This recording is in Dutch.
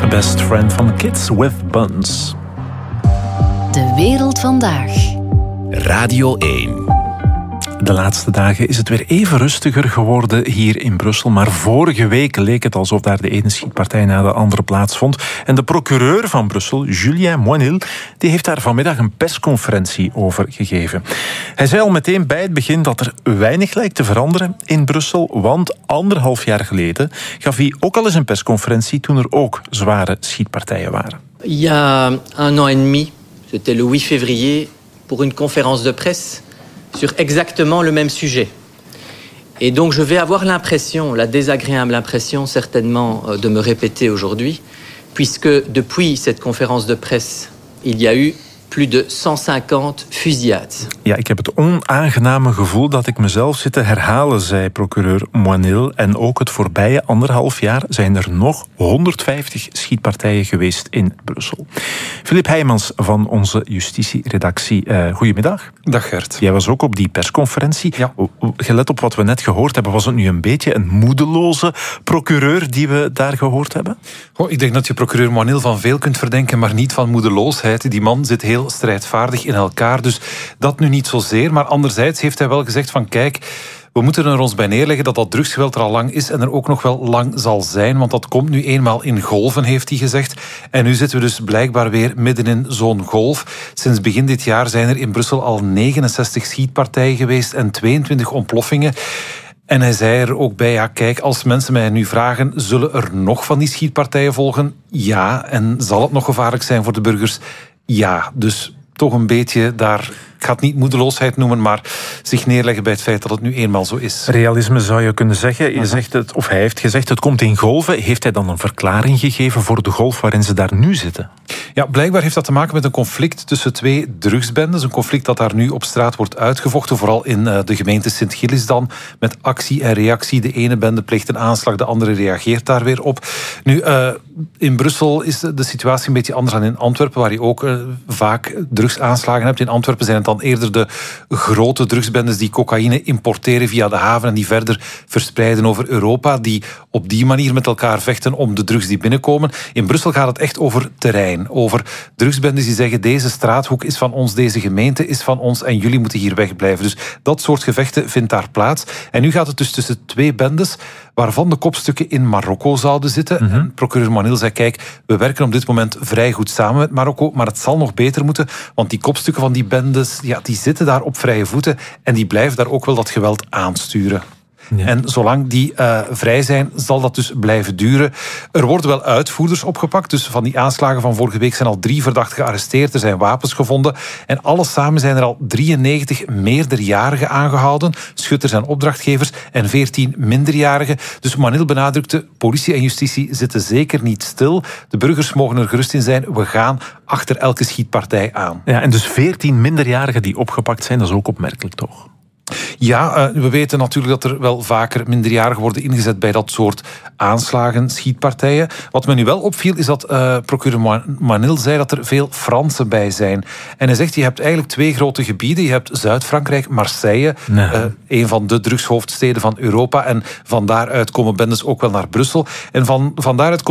A Best Friend van Kids with Buns. De wereld vandaag. Radio 1. De laatste dagen is het weer even rustiger geworden hier in Brussel. Maar vorige week leek het alsof daar de ene schietpartij na de andere plaatsvond. En de procureur van Brussel, Julien Moinil, die heeft daar vanmiddag een persconferentie over gegeven. Hij zei al meteen bij het begin dat er weinig lijkt te veranderen in Brussel. Want 1,5 jaar geleden gaf hij ook al eens een persconferentie toen er ook zware schietpartijen waren. Il y a 1 an et demi, c'était le 8 février, pour une conférence de presse sur exactement le même sujet. Et donc je vais avoir l'impression, la désagréable impression certainement de me répéter aujourd'hui, puisque depuis cette conférence de presse, il y a eu plus de 150 fusillades. Ja, ik heb het onaangename gevoel dat ik mezelf zit te herhalen, zei procureur Moinil. En ook het voorbije 1,5 jaar zijn er nog 150 schietpartijen geweest in Brussel. Filip Heijmans van onze justitieredactie, goedemiddag. Dag Gert. Jij was ook op die persconferentie. Ja. Gelet op wat we net gehoord hebben, was het nu een beetje een moedeloze procureur die we daar gehoord hebben? Ik denk dat je procureur Moinil van veel kunt verdenken, maar niet van moedeloosheid. Die man zit heel strijdvaardig in elkaar, dus dat nu niet zozeer. Maar anderzijds heeft hij wel gezegd van kijk, we moeten er ons bij neerleggen dat dat drugsgeweld er al lang is en er ook nog wel lang zal zijn, want dat komt nu eenmaal in golven, heeft hij gezegd. En nu zitten we dus blijkbaar weer midden in zo'n golf. Sinds begin dit jaar zijn er in Brussel al 69 schietpartijen geweest en 22 ontploffingen. En hij zei er ook bij, ja kijk, als mensen mij nu vragen, zullen er nog van die schietpartijen volgen? Ja, en zal het nog gevaarlijk zijn voor de burgers? Ja, dus toch een beetje daar, ik ga het niet moedeloosheid noemen, maar zich neerleggen bij het feit dat het nu eenmaal zo is. Realisme zou je kunnen zeggen. Je zegt het, of hij heeft gezegd, het komt in golven. Heeft hij dan een verklaring gegeven voor de golf waarin ze daar nu zitten? Ja, blijkbaar heeft dat te maken met een conflict tussen 2 drugsbendes. Een conflict dat daar nu op straat wordt uitgevochten, vooral in de gemeente Sint-Gilles dan, met actie en reactie. De ene bende pleegt een aanslag, de andere reageert daar weer op. Nu, in Brussel is de situatie een beetje anders dan in Antwerpen, waar je ook vaak drugsaanslagen hebt. In Antwerpen zijn het dan eerder de grote drugsbendes die cocaïne importeren via de haven en die verder verspreiden over Europa, die op die manier met elkaar vechten om de drugs die binnenkomen. In Brussel gaat het echt over terrein, over drugsbendes die zeggen deze straathoek is van ons, deze gemeente is van ons en jullie moeten hier wegblijven. Dus dat soort gevechten vindt daar plaats. En nu gaat het dus tussen 2 bendes waarvan de kopstukken in Marokko zouden zitten. Mm-hmm. En procureur Moinil zei, kijk, we werken op dit moment vrij goed samen met Marokko, maar het zal nog beter moeten, want die kopstukken van die bendes, ja, die zitten daar op vrije voeten en die blijven daar ook wel dat geweld aansturen. Ja. En zolang die vrij zijn, zal dat dus blijven duren. Er worden wel uitvoerders opgepakt. Dus van die aanslagen van vorige week zijn al 3 verdachten gearresteerd. Er zijn wapens gevonden. En alles samen zijn er al 93 meerderjarigen aangehouden. Schutters en opdrachtgevers. En 14 minderjarigen. Dus Moinil benadrukte, politie en justitie zitten zeker niet stil. De burgers mogen er gerust in zijn. We gaan achter elke schietpartij aan. Ja, en dus 14 minderjarigen die opgepakt zijn, dat is ook opmerkelijk, toch? Ja, we weten natuurlijk dat er wel vaker minderjarigen worden ingezet bij dat soort aanslagen, schietpartijen. Wat me nu wel opviel is dat procureur Moinil zei dat er veel Fransen bij zijn. En hij zegt, je hebt eigenlijk 2 grote gebieden. Je hebt Zuid-Frankrijk, Marseille, een van de drugshoofdsteden van Europa. En van daaruit komen bendes ook wel naar Brussel. En van daaruit